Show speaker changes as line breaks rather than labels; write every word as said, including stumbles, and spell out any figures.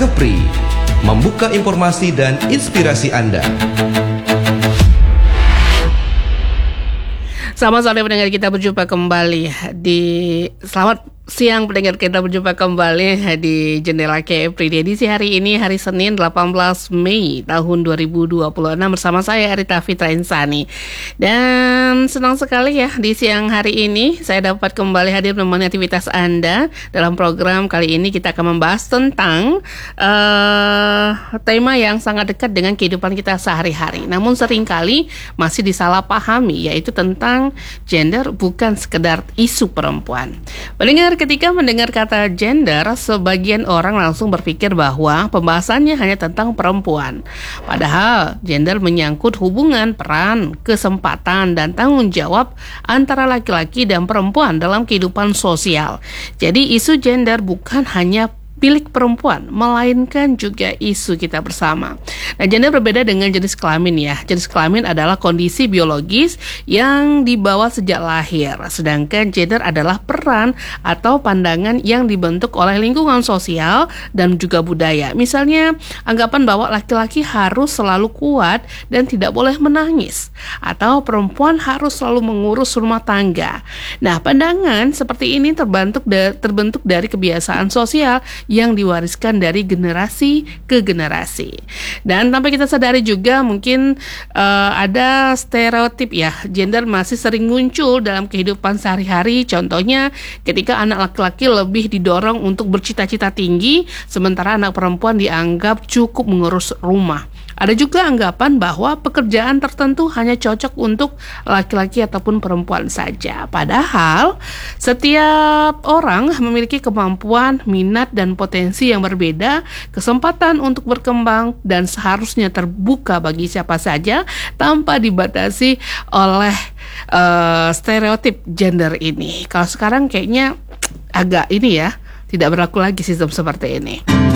Kepri, membuka informasi dan inspirasi Anda.
Selamat sore pendengar, kita berjumpa kembali di Selamat siang pendengar, kita berjumpa kembali di Jendela Kepri di edisi hari ini, hari Senin delapan belas Mei tahun dua ribu dua puluh enam, bersama saya Arita Fitra Insani. Dan senang sekali ya di siang hari ini saya dapat kembali hadir menemani aktivitas Anda. Dalam program kali ini kita akan membahas tentang uh, tema yang sangat dekat dengan kehidupan kita sehari-hari, namun seringkali masih disalahpahami, yaitu tentang gender bukan sekedar isu perempuan. Pendengar, ketika mendengar kata gender, sebagian orang langsung berpikir bahwa pembahasannya hanya tentang perempuan. Padahal gender menyangkut hubungan, peran, kesempatan, dan tanggung jawab antara laki-laki dan perempuan dalam kehidupan sosial. Jadi isu gender bukan hanya milik perempuan, melainkan juga isu kita bersama. Nah, gender berbeda dengan jenis kelamin ya. Jenis kelamin adalah kondisi biologis yang dibawa sejak lahir, sedangkan gender adalah peran atau pandangan yang dibentuk oleh lingkungan sosial dan juga budaya. Misalnya, anggapan bahwa laki-laki harus selalu kuat dan tidak boleh menangis, atau perempuan harus selalu mengurus rumah tangga. Nah, pandangan seperti ini terbentuk da- terbentuk dari kebiasaan sosial yang diwariskan dari generasi ke generasi. Dan tanpa kita sadari juga mungkin uh, ada stereotip ya, gender masih sering muncul dalam kehidupan sehari-hari. Contohnya ketika anak laki-laki lebih didorong untuk bercita-cita tinggi, sementara anak perempuan dianggap cukup mengurus rumah. Ada juga anggapan bahwa pekerjaan tertentu hanya cocok untuk laki-laki ataupun perempuan saja. Padahal setiap orang memiliki kemampuan, minat, dan potensi yang berbeda, kesempatan untuk berkembang, dan seharusnya terbuka bagi siapa saja tanpa dibatasi oleh uh, stereotip gender ini. Kalau sekarang kayaknya agak ini ya, tidak berlaku lagi sistem seperti ini.